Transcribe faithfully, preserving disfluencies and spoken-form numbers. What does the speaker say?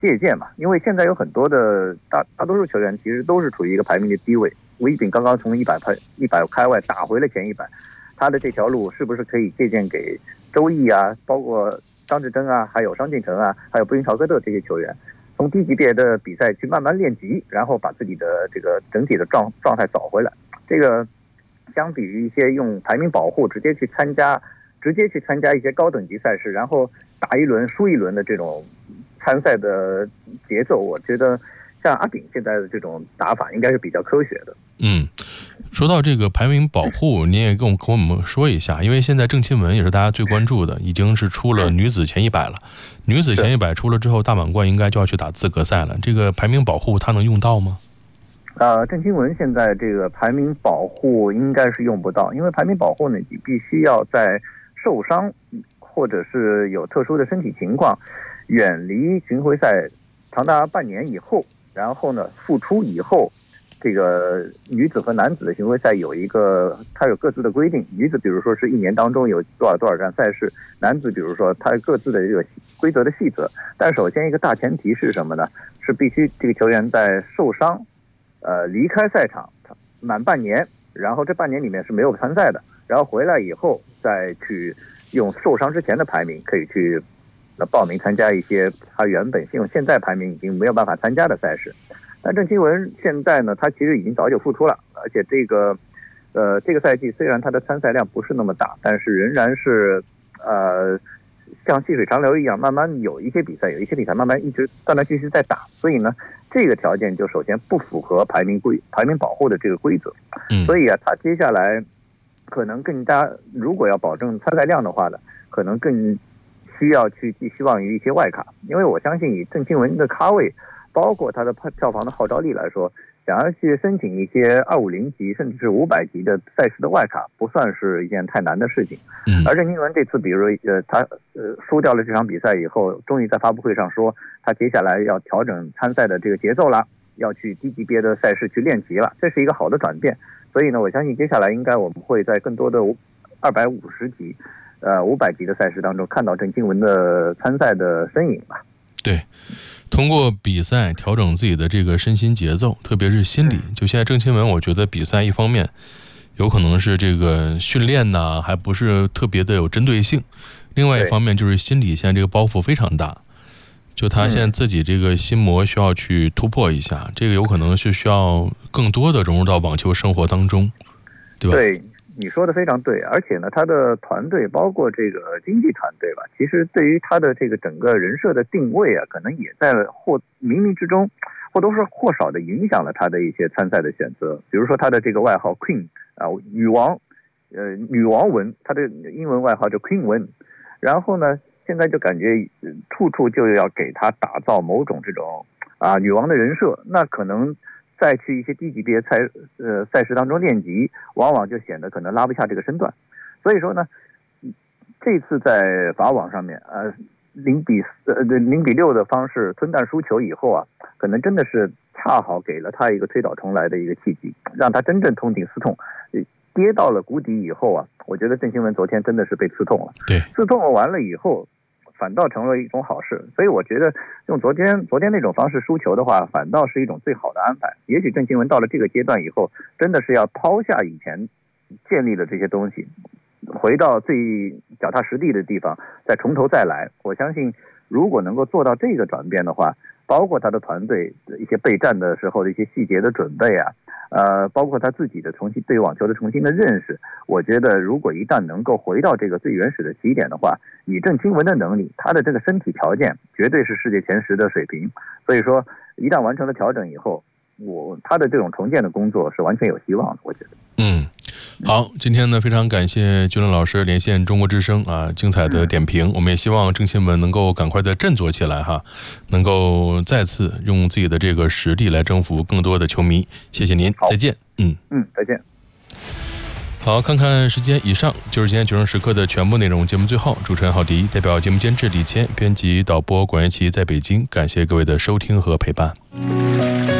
借鉴嘛，因为现在有很多的大大多数球员其实都是处于一个排名的低位。吴一丙刚刚从一百排一百开外打回了前一百，他的这条路是不是可以借鉴给周毅啊，包括张志臻啊，还有商进成啊，还有布云朝科特这些球员，从低级别的比赛去慢慢练级，然后把自己的这个整体的状状态找回来。这个相比于一些用排名保护直接去参加，直接去参加一些高等级赛事，然后打一轮输一轮的这种参赛的节奏，我觉得像阿炳现在的这种打法应该是比较科学的。 嗯，说到这个排名保护，您也跟我跟我们说一下，因为现在郑钦文也是大家最关注的，已经是出了女子前一百了。女子前一百出了之后，大满贯应该就要去打资格赛了。这个排名保护它能用到吗？ 呃，郑钦文现在这个排名保护应该是用不到，因为排名保护呢，你必须要在受伤或者是有特殊的身体情况，远离巡回赛长达半年以后，然后呢复出以后，这个女子和男子的巡回赛有一个，它有各自的规定。女子比如说是一年当中有多少多少站赛事，男子比如说它各自的这个规则的细则。但首先一个大前提是什么呢？是必须这个球员在受伤，呃离开赛场满半年，然后这半年里面是没有参赛的，然后回来以后再去用受伤之前的排名可以去报名参加一些他原本用现在排名已经没有办法参加的赛事。但郑钦文现在呢，他其实已经早就复出了，而且这个，呃，这个赛季虽然他的参赛量不是那么大，但是仍然是，呃，像细水长流一样，慢慢有一些比赛，有一些比赛慢慢一直断断续续在打，所以呢，这个条件就首先不符合排名规排名保护的这个规则， 嗯， 所以啊，他接下来可能更加，如果要保证参赛量的话呢，可能更需要去寄希望于一些外卡，因为我相信以郑钦文的咖位，包括他的票房的号召力来说，想要去申请一些二五零级甚至是五百级的赛事的外卡，不算是一件太难的事情。 嗯， 而郑钦文这次，比如呃，他呃输掉了这场比赛以后，终于在发布会上说，他接下来要调整参赛的这个节奏了，要去低级别的赛事去练级了，这是一个好的转变。所以呢，我相信接下来应该我们会在更多的二百五十级、呃五百级的赛事当中看到郑钦文的参赛的身影吧。 对，通过比赛调整自己的这个身心节奏，特别是心理。就现在郑钦文，我觉得比赛一方面有可能是这个训练呢，还不是特别的有针对性；另外一方面就是心理现在这个包袱非常大，就他现在自己这个心魔需要去突破一下，这个有可能是需要更多的融入到网球生活当中，对吧？ 对。你说的非常对，而且呢，他的团队包括这个经纪团队吧，其实对于他的这个整个人设的定位啊，可能也在或冥冥之中或多或少的影响了他的一些参赛的选择。比如说他的这个外号 Queen 啊，女王，呃，女王文，他的英文外号叫 Queen 文。然后呢，现在就感觉处处就要给他打造某种这种啊女王的人设，那可能再去一些低级别赛呃赛事当中练级，往往就显得可能拉不下这个身段。所以说呢，这次在法网上面，呃，零比四呃零比六的方式吞蛋输球以后啊，可能真的是恰好给了他一个推倒重来的一个契机，让他真正痛定思痛。跌到了谷底以后啊，我觉得郑钦文昨天真的是被刺痛了。 对， 刺痛完了以后，反倒成了一种好事，所以我觉得用昨天昨天那种方式输球的话，反倒是一种最好的安排。也许郑钦文到了这个阶段以后，真的是要抛下以前建立的这些东西，回到最脚踏实地的地方，再从头再来。我相信，如果能够做到这个转变的话，包括他的团队的一些备战的时候的一些细节的准备啊，呃，包括他自己的重新对网球的重新的认识，我觉得如果一旦能够回到这个最原始的起点的话，以郑钦文的能力，他的这个身体条件绝对是世界前十的水平。所以说，一旦完成了调整以后，我他的这种重建的工作是完全有希望的，我觉得。 嗯，好，今天呢非常感谢君乐老师连线中国之声啊，精彩的点评。我们也希望郑钦文能够赶快的振作起来哈，能够再次用自己的这个实力来征服更多的球迷。谢谢您，再见。嗯嗯，再见。 好，看看时间，以上就是今天九声时刻的全部内容。节目最后，主持人郝迪代表节目监制李谦，编辑导播管元琪在北京，感谢各位的收听和陪伴。